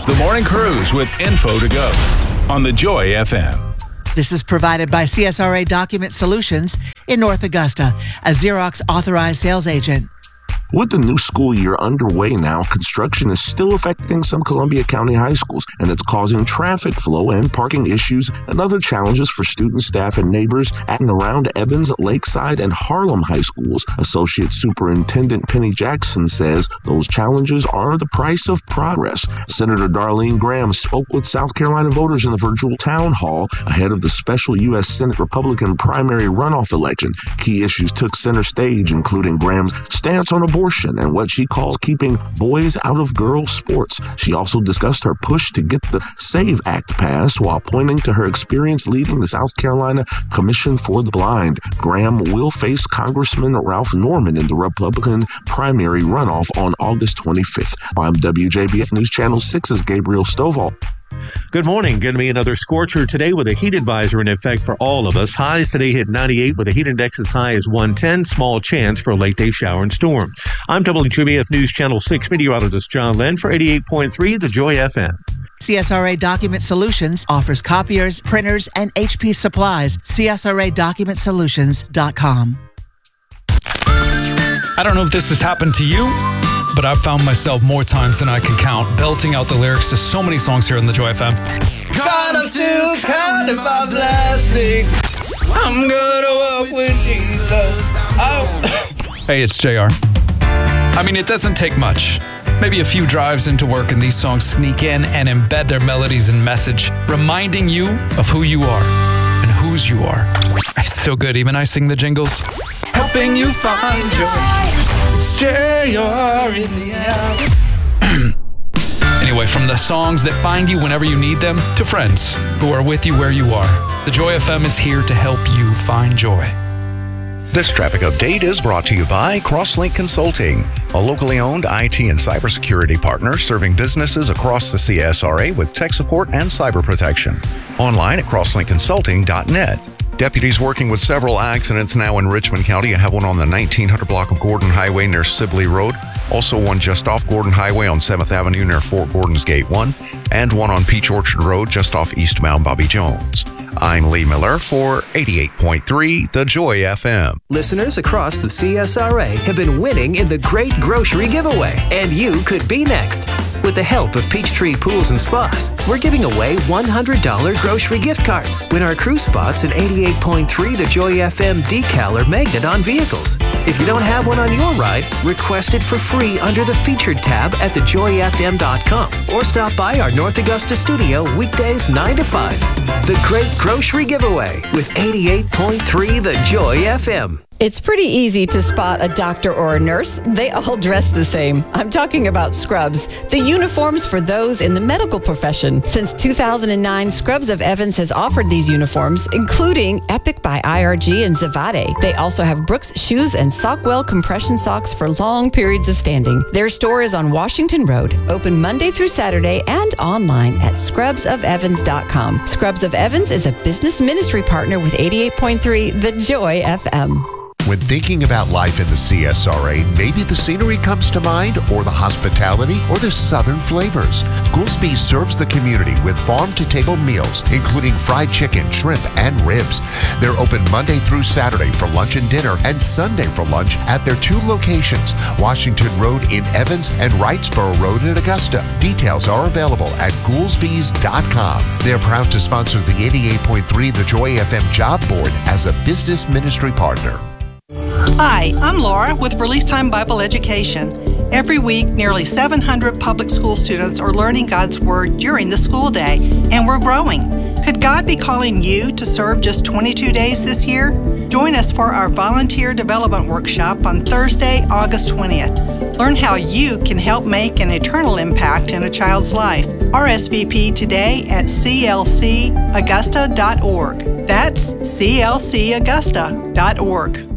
The Morning Cruise with info to go on the Joy FM. This is provided by CSRA Document Solutions in North Augusta, a Xerox authorized sales agent. With the new school year underway now, construction is still affecting some Columbia County high schools, and it's causing traffic flow and parking issues and other challenges for students, staff, and neighbors at and around Evans, Lakeside, and Harlem high schools. Associate Superintendent Penny Jackson says those challenges are the price of progress. Senator Darlene Graham spoke with South Carolina voters in the virtual town hall ahead of the special U.S. Senate Republican primary runoff election. Key issues took center stage, including Graham's stance on abortion and what she calls keeping boys out of girls' sports. She also discussed her push to get the SAVE Act passed while pointing to her experience leading the South Carolina Commission for the Blind. Graham will face Congressman Ralph Norman in the Republican primary runoff on August 25th. I'm WJBF News Channel 6's Gabriel Stovall. Good morning. Going to be another scorcher today with a heat advisory in effect for all of us. Highs today hit 98 with a heat index as high as 110. Small chance for a late day shower and storm. I'm WJBF News Channel 6 meteorologist John Lynn for 88.3 The Joy FM. CSRA Document Solutions offers copiers, printers, and HP supplies. CSRADocumentSolutions.com. I don't know if this has happened to you, but I've found myself more times than I can count belting out the lyrics to so many songs here on the Joy FM. God, I'm still counting my blessings. I'm gonna walk with Jesus. Oh. Hey, it's JR. I mean, it doesn't take much. Maybe a few drives into work and these songs sneak in and embed their melodies and message, reminding you of who you are and whose you are. It's so good. Even I sing the jingles. Helping you find joy. It's JR in the house. Anyway, from the songs that find you whenever you need them to friends who are with you where you are, the Joy FM is here to help you find joy. This traffic update is brought to you by Crosslink Consulting, a locally owned IT and cybersecurity partner serving businesses across the CSRA with tech support and cyber protection. Online at crosslinkconsulting.net. Deputies working with several accidents now in Richmond County. You have one on the 1900 block of Gordon Highway near Sibley Road. Also one just off Gordon Highway on 7th Avenue near Fort Gordon's Gate 1. And one on Peach Orchard Road just off eastbound Bobby Jones. I'm Lee Miller for 88.3 The Joy FM. Listeners across the CSRA have been winning in the Great Grocery Giveaway, and you could be next. With the help of Peachtree Pools and Spas, we're giving away $100 grocery gift cards. Win our crew spots and 88.3 The Joy FM decal or magnet on vehicles. If you don't have one on your ride, request it for free under the Featured tab at thejoyfm.com or stop by our North Augusta studio weekdays 9 to 5. The Great Grocery Giveaway with 88.3 The Joy FM. It's pretty easy to spot a doctor or a nurse. They all dress the same. I'm talking about Scrubs, the uniforms for those in the medical profession. Since 2009, Scrubs of Evans has offered these uniforms, including Epic by IRG and Zavade. They also have Brooks shoes and Sockwell compression socks for long periods of standing. Their store is on Washington Road, open Monday through Saturday, and online at scrubsofevans.com. Scrubs of Evans is a business ministry partner with 88.3 The Joy FM. When thinking about life in the CSRA, maybe the scenery comes to mind, or the hospitality, or the southern flavors. Goolsby's serves the community with farm-to-table meals, including fried chicken, shrimp, and ribs. They're open Monday through Saturday for lunch and dinner, and Sunday for lunch at their two locations, Washington Road in Evans and Wrightsboro Road in Augusta. Details are available at goolsbys.com. They're proud to sponsor the 88.3 The Joy FM Job Board as a business ministry partner. Hi, I'm Laura with Release Time Bible Education. Every week, nearly 700 public school students are learning God's Word during the school day, and we're growing. Could God be calling you to serve just 22 days this year? Join us for our Volunteer Development Workshop on Thursday, August 20th. Learn how you can help make an eternal impact in a child's life. RSVP today at clcaugusta.org. That's clcaugusta.org.